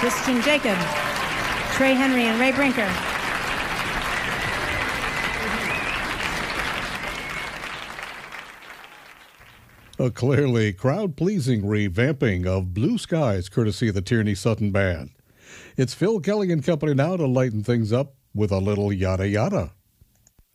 Christian Jacob, Trey Henry, and Ray Brinker. A clearly crowd-pleasing revamping of Blue Skies, courtesy of the Tierney Sutton Band. It's Phil Kelly and company now to lighten things up with a little yada yada.